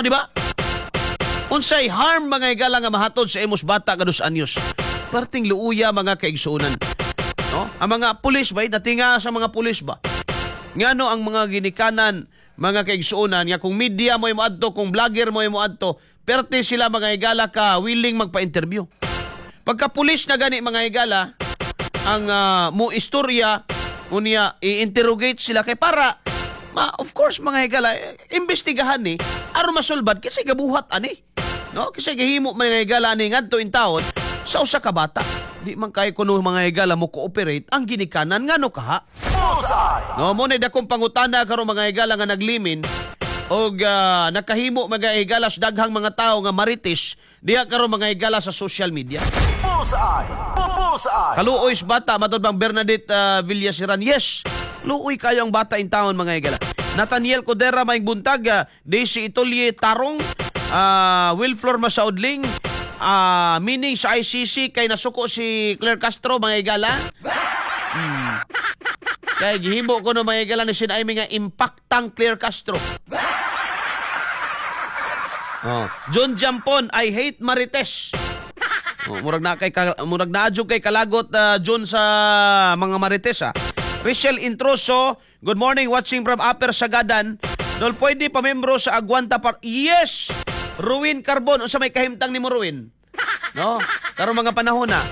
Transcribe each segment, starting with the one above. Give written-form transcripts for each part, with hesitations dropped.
di ba? Unsay harm mga higala nga mahatod sa imos bata nga 2 anyos. Parting luuya mga kaigsuonan. No? Ang mga pulis ba, natinga sa mga pulis ba? Ngano ang mga ginikanan mga kaigsuonan nga kung media mo adto, kung vlogger mo adto, perte sila mga higala ka willing magpa-interview. Pagka pulis na gani mga higala, ang mo istorya unya i-interrogate sila kay para of course mga higala imbestigahan ni aron masulbad kasi gabuhat ani, no? Kasi gahimo mga higala ni ngadto in taon sa usa ka bata. Di man kay kuno mga higala mo cooperate ang ginikanan ngano kaha. No, mo na dakong pangutana karon mga higala nga naglimin og nakahimo mga higala sa daghang mga tao nga marites diha karon mga higala sa social media. Kaluoy sa bata matod bang Bernadette Villasiran. Yes, luoy kayo ang bata in taon mga higala. Nathaniel Codera maing buntag, Daisy Itolye Tarong, Wilflor Masaudling, meaning sa ICC kay nasuko si Claire Castro mga higala. Kaya gihimo ko no mga higala ni sinaimi nga impactang Claire Castro. John Jampon, I hate Marites. Murag naadyo kay kalagot John sa mga Marites. Rachel Introso, good morning, watching from Upper Sagadan. Dol pwede pa membro sa Aguanta Yes! Ruin Carbon, unsa may kahimtang nimo Ruin? No? Karon mga panahon na.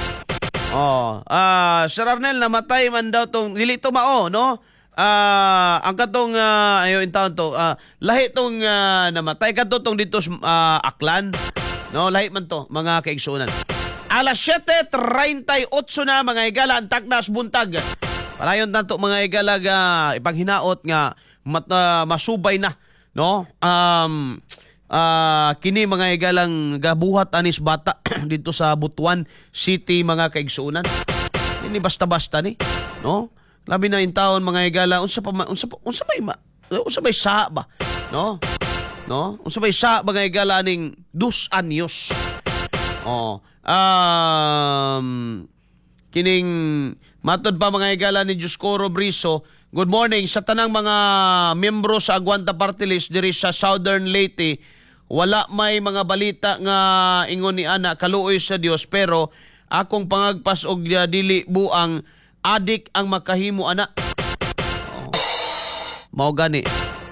Sir Arnel, namatay man daw tong dili to mao, no? Ang katong ayo in taon to, lahi tong namatay kadto tong dito Aklan. No, lahi man to mga kaigsuonan. Alas 7:38 na mga higala ang taknas buntag. Palayon tanto mga higala ipanghinaot nga masubay na, no? Kini mga higalang gabuhat anis bata dito sa Butuan City mga kaigsuonan. Ini basta-basta ni, no? Labi na in taon mga higala unsa may sa ba, no? No? Unsa may sa mga higala ning 2 anyos. Kining matod pa mga higala ni Dioscoro Briso. Good morning sa tanang mga miyembro sa Aguanta Party List diri sa Southern Leyte. Wala may mga balita nga ingon ni ana kaluoy sa Dios pero akong pangagpas og dili buang adik ang makahimo ana. Mao gani.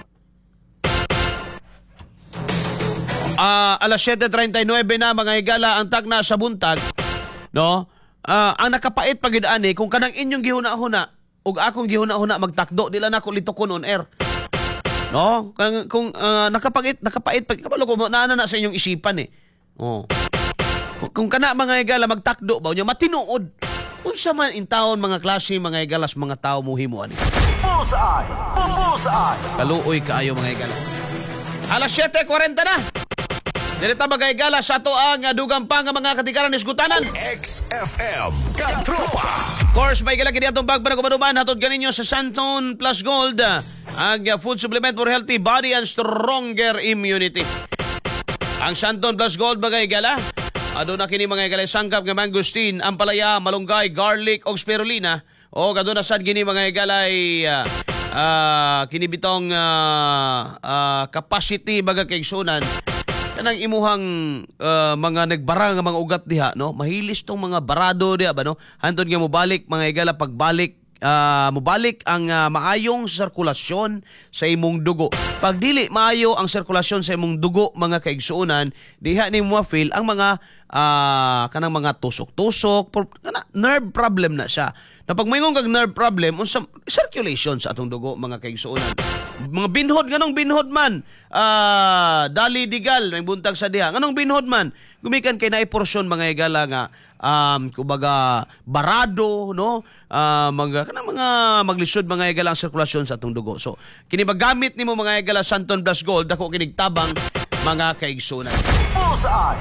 Alas 7:39 na mga higala ang tagna sa buntag, no? Ang nakapait pagid ani kung kanang inyong gihuna-huna ug akong gihuna-huna magtakdo dila na ko litukon on air. No? Kung nakapait pagid kabalo ko na sa inyong isipan eh. Kung kana mga higala magtakdo ba unya matinuod. Unsa man in taon mga klase mga higalas mga tao muhimo ani. Bullseye. Kaluoy kaayo mga higala. Alas 7:40 na. Direta magayagala sa ato ang dugang pa nga mga katikaran isgutanan. XFM Katropa. Course, may kailangan kini atong bagpanagumaduman hatod ganinyo sa Santon Plus Gold, ang food supplement for healthy body and stronger immunity. Ang Santon Plus Gold bagayagala, aduna kini mga higala sangkap nga mangosteen, ampalaya, malunggay, garlic og spirulina. O aduna sad kini mga higala kini bitong capacity baga kaigsunan. Kanang imuhang mga nagbara nga mga ugat diha, no? Mahilis tong mga barado diha ba, no? Hantod nga mobalik mga higala pagbalik mubalik ang maayong sirkulasyon sa imong dugo. Pag dili maayo ang sirkulasyon sa imong dugo mga kaigsuonan, diha ni mo feel ang mga kanang mga tusok-tusok, nerve problem na siya. Na pag mayroon kag nerve problem, unsa circulation sa atong dugo mga kaigsuonan. Mga binhod, nganong binhod man? Dali digal, may buntag sa diha. Nganong binhod man? Gumikan kay naay porsyon mga higala nga kumbaga barado, no? Mga maglisod mga higala ang sirkulasyon sa atong dugo. So, kini magamit nimo mga higala Santon Plus Gold, dako kinig tabang mga kaigsuonan. Bullseye.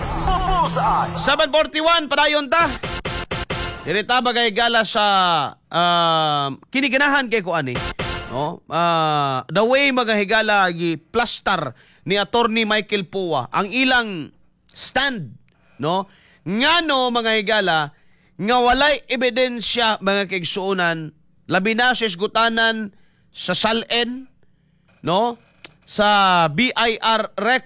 7:41 padayon ta. Direta bagay gala sa kiniganahan kay ko ani, no? The way magahigala gi plaster ni Attorney Michael Pua ang ilang stand, no? Ngano mga higala nga walay ebidensya mga kaigsuonan labi na sa isgutanan sa SALN, no? Sa BIR